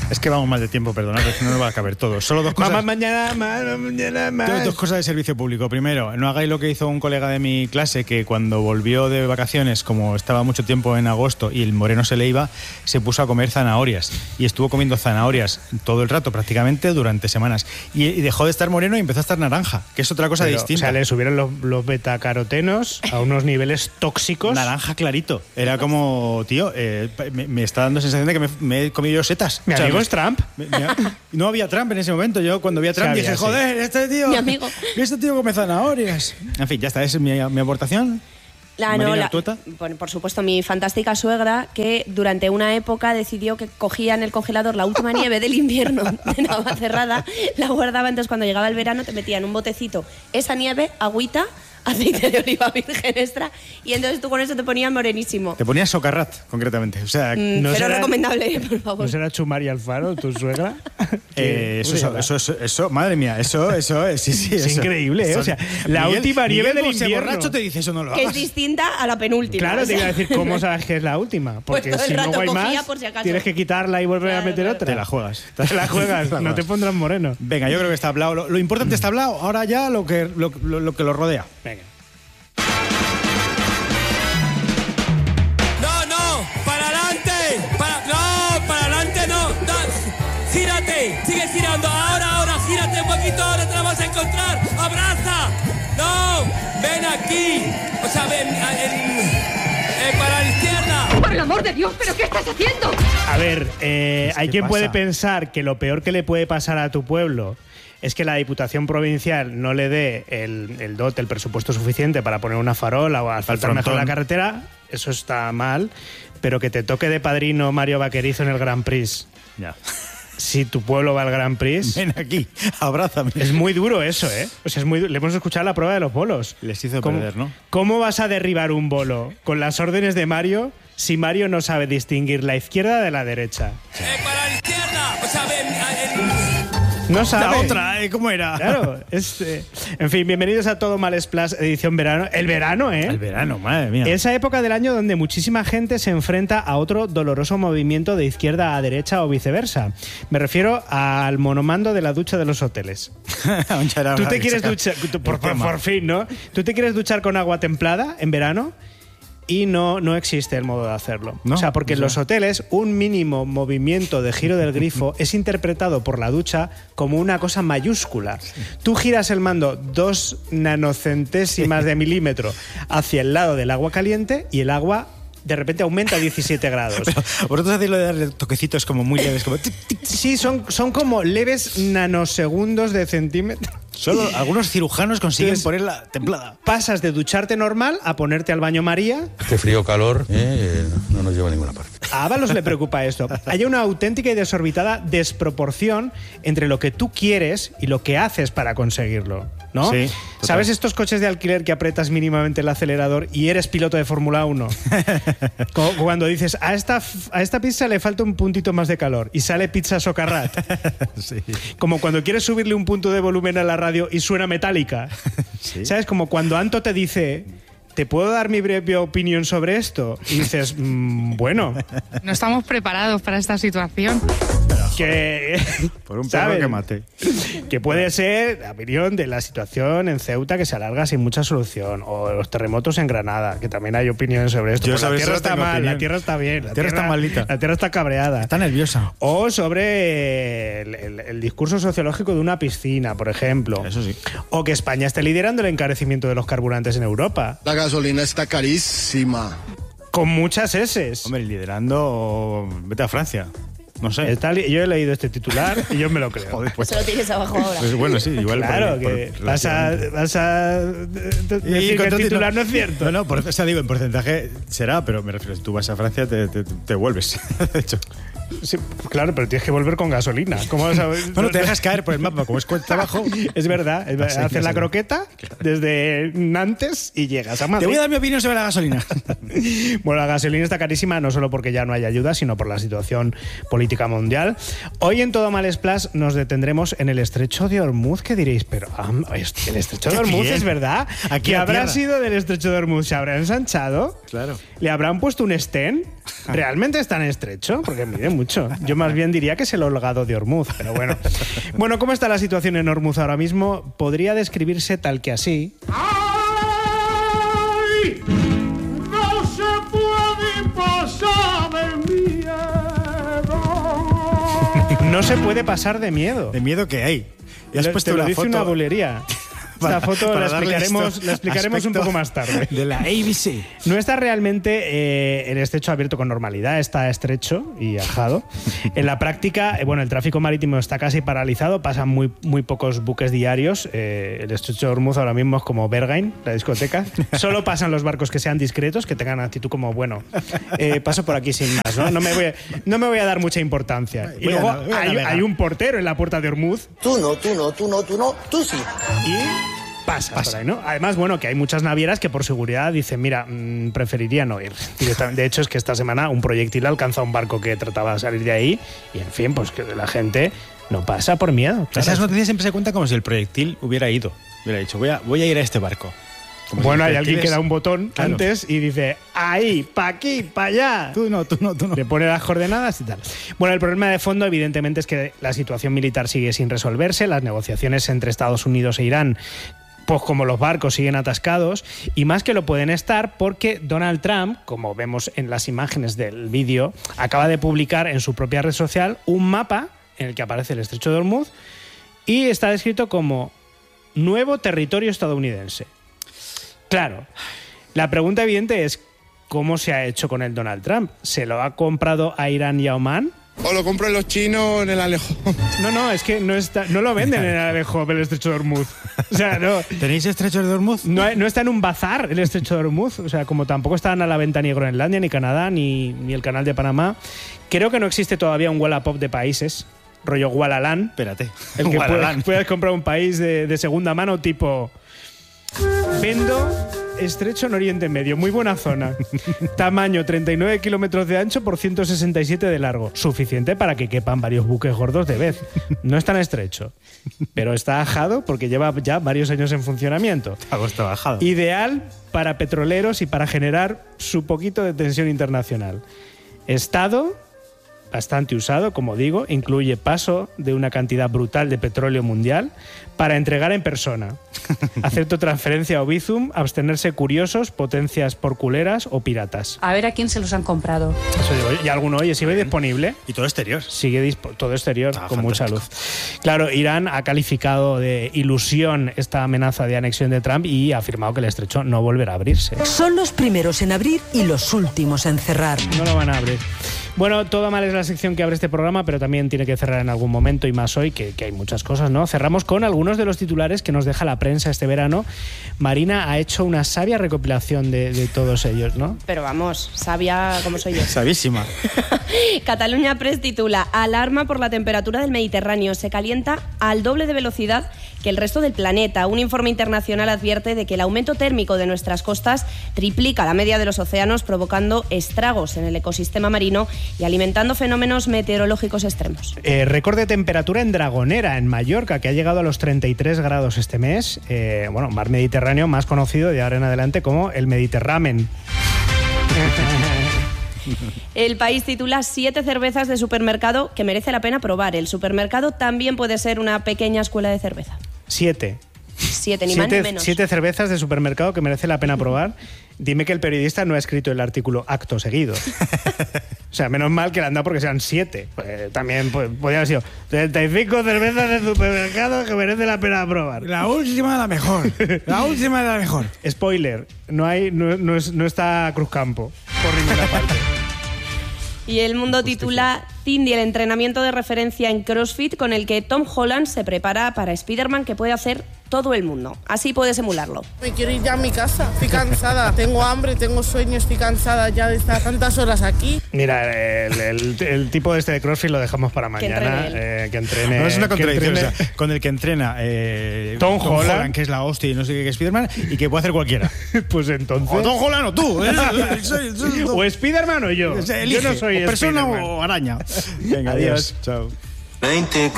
Es que vamos mal de tiempo, perdonad, que no nos va a caber todo. Solo dos cosas. Mañana más. Dos cosas de servicio público. Primero, no hagáis lo que hizo un colega de mi clase, que cuando volvió de vacaciones, como estaba mucho tiempo en agosto y el moreno se le iba, se puso a comer zanahorias. Y estuvo comiendo zanahorias todo el rato, prácticamente durante semanas. Y dejó de estar moreno y empezó a estar naranja, que es otra cosa distinta. O sea, le subieron los betacarotenos a unos niveles tóxicos. Naranja clarito. Era como, tío, me está dando sensación de que me he comido yo setas. Mi amigo es Trump. No había Trump en ese momento. Yo cuando vi a Trump dije, joder, este tío come zanahorias. En fin, ya está, esa es mi aportación. Por supuesto, mi fantástica suegra, que durante una época decidió que cogía en el congelador la última nieve del invierno de Navacerrada, la guardaba, entonces cuando llegaba el verano te metía en un botecito esa nieve, agüita, aceite de oliva virgen extra, y entonces tú con eso te ponías morenísimo. Te ponías Socarrat, concretamente. O sea, no pero recomendable, por favor. ¿No será Chumari Alfaro, tu suegra? Eso, madre mía, eso, sí. Es increíble, O sea, la Miguel, última nieve del invierno. borracho te dice eso, no lo hagas. Que es distinta a la penúltima. Claro, te iba a decir, ¿cómo sabes que es la última? Porque pues si luego hay más, por si acaso. tienes que quitarla y volver a meter otra. Te la juegas. No te pondrás moreno. Venga, yo creo que está hablado. Lo importante está hablado, ahora ya lo que lo rodea. Venga. Sigue girando, ahora, gírate un poquito, ahora te la vas a encontrar, abraza, no, ven aquí, o sea, ven, para la izquierda. Por el amor de Dios, ¿pero qué estás haciendo? A ver, hay quien puede pensar que lo peor que le puede pasar a tu pueblo es que la Diputación Provincial no le dé el dote, el presupuesto suficiente para poner una farola o asfaltar mejor la carretera. Eso está mal, pero que te toque de padrino Mario Vaquerizo en el Grand Prix. Ya. Si tu pueblo va al Grand Prix... Ven aquí, abrázame. Es muy duro eso, ¿eh? O sea, le hemos escuchado la prueba de los bolos. Les hizo perder, ¿no? ¿Cómo vas a derribar un bolo con las órdenes de Mario si Mario no sabe distinguir la izquierda de la derecha? Para la izquierda, o sea, ven, no sabe. La otra, ¿cómo era? Claro. En fin, bienvenidos a Todo Mal Splash, edición verano. El verano, ¿eh? El verano, madre mía. Esa época del año donde muchísima gente se enfrenta a otro doloroso movimiento de izquierda a derecha o viceversa. Me refiero al monomando de la ducha de los hoteles. Tú te quieres duchar, por fin, ¿no? Tú te quieres duchar con agua templada en verano y no existe el modo de hacerlo. No, o sea, porque en los hoteles un mínimo movimiento de giro del grifo es interpretado por la ducha como una cosa mayúscula. Tú giras el mando 2 nanocentésimas de milímetro hacia el lado del agua caliente y el agua de repente aumenta a 17 grados. Pero vosotros hacéis lo de darle toquecitos como muy leves, como tic, tic, tic. Sí, son como leves nanosegundos de centímetro. Solo algunos cirujanos consiguen ponerla templada. Pasas de ducharte normal a ponerte al baño María. Este frío calor no nos lleva a ninguna parte. A Ábalos le preocupa esto. Hay una auténtica y desorbitada desproporción entre lo que tú quieres y lo que haces para conseguirlo, ¿no? Sí, total. ¿Sabes estos coches de alquiler que apretas mínimamente el acelerador y eres piloto de Fórmula 1? Cuando dices, a esta pizza le falta un puntito más de calor y sale pizza Socarrat. Sí. Como cuando quieres subirle un punto de volumen a la radio y suena metálica. Sí. ¿Sabes? Como cuando Anto te dice, ¿te puedo dar mi breve opinión sobre esto? Y dices, bueno. No estamos preparados para esta situación. Que, por un perro que mate. Que puede ser la opinión de la situación en Ceuta que se alarga sin mucha solución, o los terremotos en Granada, que también hay opiniones sobre esto. Pues la tierra está mal, opinión. La tierra está bien, la tierra está malita, la tierra está cabreada, está nerviosa. O sobre el discurso sociológico de una piscina, por ejemplo. Eso sí. O que España esté liderando el encarecimiento de los carburantes en Europa. La gasolina está carísima. Con muchas eses. Hombre, liderando, vete a Francia. No sé. Yo he leído este titular y yo me lo creo. Joder, pues. Se lo tienes abajo ahora. Pues bueno, sí, igual. Claro, que vas a decir que el titular no es cierto. No, o sea, digo, en porcentaje será, pero me refiero, si tú vas a Francia te vuelves, de hecho. Sí, claro, pero tienes que volver con gasolina. ¿Cómo vas a... Bueno, te dejas caer por el mapa, como es cuesta abajo. Es verdad, haces la croqueta desde Nantes y llegas a Madrid. Te voy a dar mi opinión sobre la gasolina. Bueno, la gasolina está carísima, no solo porque ya no hay ayuda, sino por la situación política mundial. Hoy en Todo Mal Splash nos detendremos en el estrecho de Hormuz, que diréis, pero el estrecho de Hormuz es verdad. Aquí ¿Qué habrá sido del estrecho de Hormuz? ¿Se habrá ensanchado? Claro. ¿Le habrán puesto un estén? ¿Realmente es tan estrecho? Porque mide mucho. Yo más bien diría que es el holgado de Ormuz, pero bueno. Bueno, ¿cómo está la situación en Ormuz ahora mismo? Podría describirse tal que así. ¡Ay! ¡No se puede pasar de miedo! No se puede pasar de miedo. ¿De miedo qué hay? Y has puesto te lo una dice foto... una bulería. Esta foto la explicaremos un poco más tarde. De la ABC. No está realmente el estrecho abierto con normalidad, está estrecho y ajado. En la práctica, el tráfico marítimo está casi paralizado, pasan muy pocos buques diarios. El estrecho de Ormuz ahora mismo es como Berghain, la discoteca. Solo pasan los barcos que sean discretos, que tengan actitud como, paso por aquí sin más, ¿no? No me voy a dar mucha importancia. Y luego hay un portero en la puerta de Ormuz. Tú no, tú sí. Y pasa por ahí, ¿no? Además, que hay muchas navieras que por seguridad dicen, mira, preferiría no ir. De hecho, es que esta semana un proyectil alcanza un barco que trataba de salir de ahí y, en fin, pues que la gente no pasa por miedo. Claro. Esas noticias siempre se cuentan como si el proyectil hubiera dicho, voy a ir a este barco. Como hay alguien que da un botón antes y dice, ahí, pa' aquí, pa' allá. Tú no. Le pone las coordenadas y tal. Bueno, el problema de fondo, evidentemente, es que la situación militar sigue sin resolverse. Las negociaciones entre Estados Unidos e Irán, pues como los barcos, siguen atascados. Y más que lo pueden estar porque Donald Trump, como vemos en las imágenes del vídeo, acaba de publicar en su propia red social un mapa en el que aparece el estrecho de Ormuz y está descrito como nuevo territorio estadounidense. Claro, la pregunta evidente es ¿cómo se ha hecho con el Donald Trump? ¿Se lo ha comprado a Irán y a Omán? O lo compran los chinos en el Alejo. No, es que no lo venden en el Alejo, el estrecho de Ormuz. O sea, no. ¿Tenéis estrecho de Ormuz? No está en un bazar el estrecho de Ormuz. O sea, como tampoco están a la venta ni Groenlandia, ni Canadá, ni el canal de Panamá. Creo que no existe todavía un Wallapop de países, rollo Wallaland. Espérate. El que puedes comprar un país de segunda mano tipo... Vendo estrecho en Oriente Medio, muy buena zona. Tamaño 39 kilómetros de ancho por 167 de largo. Suficiente para que quepan varios buques gordos de vez. No es tan estrecho, pero está ajado porque lleva ya varios años en funcionamiento. Está bajado. Ideal para petroleros y para generar su poquito de tensión internacional. Estado bastante usado, como digo, incluye paso de una cantidad brutal de petróleo mundial para entregar en persona. Acepto transferencia o Bizum, abstenerse curiosos, potencias porculeras o piratas. A ver a quién se los han comprado. Eso digo, y alguno, sigue disponible. Y todo exterior. Sigue todo exterior, con mucha luz. Claro, Irán ha calificado de ilusión esta amenaza de anexión de Trump y ha afirmado que el estrecho no volverá a abrirse. Son los primeros en abrir y los últimos en cerrar. No lo van a abrir. Bueno, todo mal es la sección que abre este programa, pero también tiene que cerrar en algún momento y más hoy, que hay muchas cosas, ¿no? Cerramos con algunos de los titulares que nos deja la prensa este verano. Marina ha hecho una sabia recopilación de todos ellos, ¿no? Pero vamos, sabia como soy yo. Sabísima. Cataluña Press titula: alarma por la temperatura del Mediterráneo. Se calienta al doble de velocidad que el resto del planeta. Un informe internacional advierte de que el aumento térmico de nuestras costas triplica la media de los océanos, provocando estragos en el ecosistema marino y alimentando fenómenos meteorológicos extremos. Récord de temperatura en Dragonera, en Mallorca, que ha llegado a los 33 grados este mes. Mar Mediterráneo, más conocido de ahora en adelante como el Mediterramen. El País titula 7 cervezas de supermercado que merece la pena probar. El supermercado también puede ser una pequeña escuela de cerveza. 7, ni más ni menos. 7 cervezas de supermercado que merece la pena probar. Dime que el periodista no ha escrito el artículo acto seguido. O sea, menos mal que le han dado porque sean 7. También podría haber sido 35 cervezas de supermercado que merece la pena probar. La última la mejor. La última la mejor. Spoiler, no está Cruzcampo por ninguna parte. Y El Mundo titula Cindy, el entrenamiento de referencia en CrossFit con el que Tom Holland se prepara para Spider-Man, que puede hacer todo el mundo. Así puedes emularlo. Me quiero ir ya a mi casa, estoy cansada, tengo hambre, tengo sueño, estoy cansada ya de estar tantas horas aquí. Mira, el tipo de CrossFit lo dejamos para mañana. Que entrene. No es una contradicción, o sea, con el que entrena Tom Holland, que es la hostia y no sé qué, que es Spider-Man, y que puede hacer cualquiera. Pues entonces... O Tom Holland o tú. O Spider-Man o yo. Elige, yo no soy o persona Spider-Man. o araña. Venga, adiós. Chao. 20